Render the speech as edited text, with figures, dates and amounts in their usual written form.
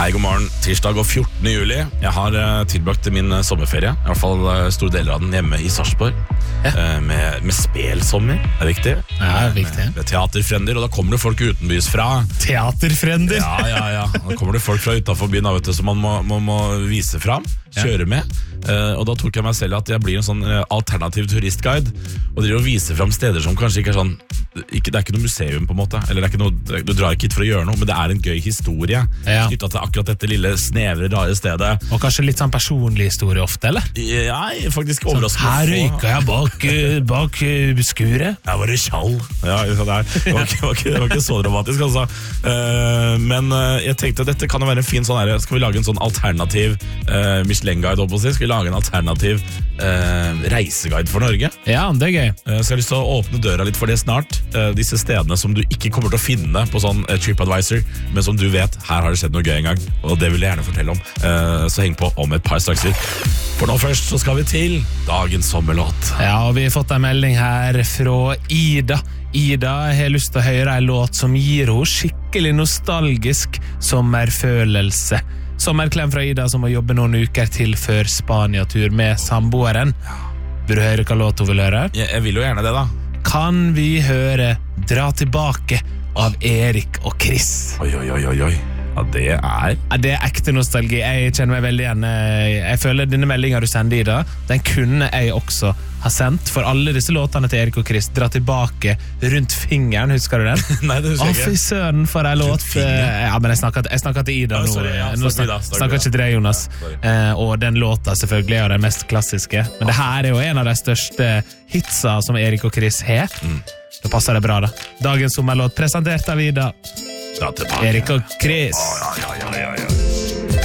Hei, god morgen. Tirsdag og 14. juli. Jeg har tilbrakt min sommerferie, i hvert fall store deler av den hjemme i Sarpsborg. Med spelsommer, er viktig. Ja, viktig. Med teaterfrender, og da kommer det folk utenbys fra. Teaterfrender? Ja. Da kommer det folk fra utenfor byen, vet du, som man må vise fram, kjøre med. Og da tok jeg meg selv at jeg blir en sånn alternativ turistguide, og driver og viser fram steder som kanskje ikke er sånn, det er ikke noe museum på en måte, eller det er ikke noe, du drar ikke hit for å gjøre noe, men det er en gøy historie knyttet til akkurat dette lille snevre, rare stedet. Og kanskje litt sånn personlig historie ofte, eller? Ja, faktisk overraskende. Her røyka jeg bak skuret. Her var det kjall. Ja, det var ikke så dramatisk, altså. Men jeg tenkte at dette kan jo være en fin sånn her, skal vi lage en sånn alternativ Michelin-guide, skal vi lage en alternativ reiseguide for Norge? Ja, det er gøy. Så jeg har lyst til å åpne døra litt for det snart. Disse stedene som du ikke kommer til å finne på sånn TripAdvisor, men som du vet, her har det skjedd noe gøy en gang, og det vil jeg gjerne fortelle om. Så heng på om et par strakser. For nå først så skal vi til dagens sommerlåt. Ja, og vi har fått en melding her fra Ida. Ida har lyst til å høre en låt som gir henne skikkelig nostalgisk sommerfølelse. Sommerklem fra Ida som må jobbe noen uker til før Spania-tur med samboeren. Vil du høre hva låt hun vil høre? Jeg vil jo gjerne det da. Kan vi høre Dra tilbake av Erik og Chris? Oi. Ja, det er ekte nostalgi. Jeg kjenner meg veldig igjen. Jeg føler denne meldingen du sender Ida, den kunne jeg også ha sendt. For alle disse låtene til Erik og Chris, Dra tilbake rundt fingeren, husker du den? Nei, det husker jeg ikke. Fy søren for en låt. Ja, men jeg snakker til Ida nå. Nå snakker ikke til deg, Jonas. Og den låta selvfølgelig er den mest klassiske. Men det her er jo en av de største hitsa som Erik og Chris har. Da passer det bra da. Dagens sommerlåt presentert av Ida. Erik og Chris. Ja.